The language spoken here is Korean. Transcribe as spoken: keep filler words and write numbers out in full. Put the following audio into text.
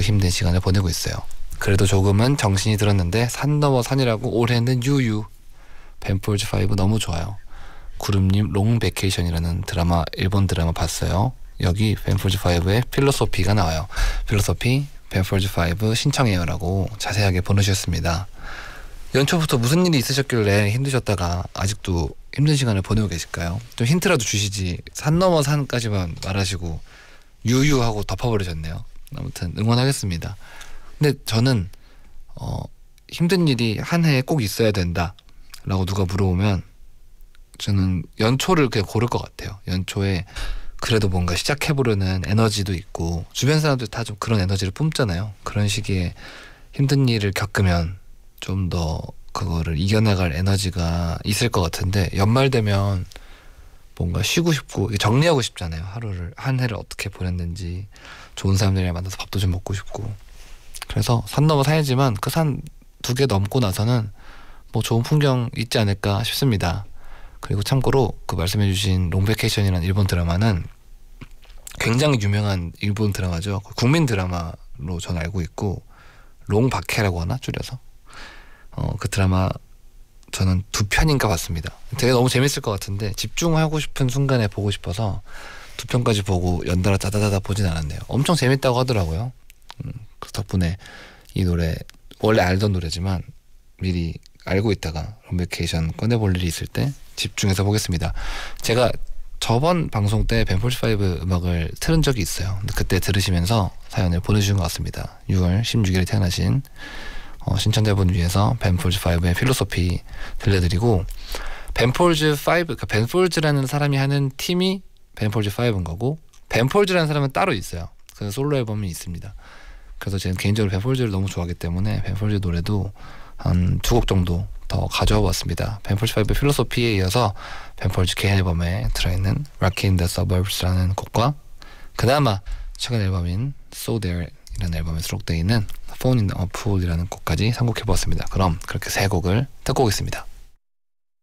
힘든 시간을 보내고 있어요. 그래도 조금은 정신이 들었는데 산 넘어 산이라고 올해는 유유. 벤폴즈 파이브 너무 좋아요. 구름님 롱 베케이션이라는 드라마, 일본 드라마 봤어요. 여기 벤폴즈 파이브의 필로소피가 나와요. 필로소피 벤폴즈 파이브 신청해요 라고 자세하게 보내주셨습니다. 연초부터 무슨 일이 있으셨길래 힘드셨다가 아직도 힘든 시간을 보내고 계실까요? 좀 힌트라도 주시지 산 넘어 산까지만 말하시고 유유하고 덮어버리셨네요. 아무튼 응원하겠습니다. 근데 저는 어, 힘든 일이 한 해에 꼭 있어야 된다 라고 누가 물어보면 저는 연초를 그냥 고를 것 같아요. 연초에 그래도 뭔가 시작해보려는 에너지도 있고 주변 사람들 다 좀 그런 에너지를 뿜잖아요. 그런 시기에 힘든 일을 겪으면 좀 더 그거를 이겨나갈 에너지가 있을 것 같은데 연말 되면 뭔가 쉬고 싶고 정리하고 싶잖아요. 하루를 한 해를 어떻게 보냈는지 좋은 사람들이랑 만나서 밥도 좀 먹고 싶고 그래서 산 넘어 산이지만 그 산 두 개 넘고 나서는 뭐 좋은 풍경 있지 않을까 싶습니다. 그리고 참고로 그 말씀해주신 롱베케이션이라는 일본 드라마는 굉장히 유명한 일본 드라마죠. 국민 드라마로 전 알고 있고 롱바케라고 하나 줄여서 어, 그 드라마 저는 두 편인가 봤습니다. 되게 너무 재밌을 것 같은데 집중하고 싶은 순간에 보고 싶어서 두 편까지 보고 연달아 짜다다다 보진 않았네요. 엄청 재밌다고 하더라고요. 음, 그 덕분에 이 노래 원래 알던 노래지만 미리 알고 있다가 롱베케이션 꺼내볼 일이 있을 때 집중해서 보겠습니다. 제가 저번 방송 때 벤폴즈 파이브 음악을 틀은 적이 있어요. 근데 그때 들으시면서 사연을 보내주신 것 같습니다. 유월 십육일에 태어나신 어, 신청자분 위해서 벤폴즈 파이브의 필로소피 들려드리고 벤폴즈 파이브, 그러니까 벤폴즈라는 사람이 하는 팀이 벤폴즈 파이브인 거고 벤폴즈라는 사람은 따로 있어요. 그래서 솔로 앨범이 있습니다. 그래서 저는 개인적으로 벤폴즈를 너무 좋아하기 때문에 벤폴즈 노래도 한 두 곡 정도 더 가져와 봤습니다. 벤폴즈 파이브 필로소피에 이어서 벤폴즈 개인 앨범에 들어있는 Rockin' in the Suburbs라는 곡과 그나마 최근 앨범인 So There 이라는 앨범에 수록되어 있는 Phone in a Pool이라는 곡까지 선곡해보았습니다. 그럼 그렇게 세 곡을 듣고 오겠습니다.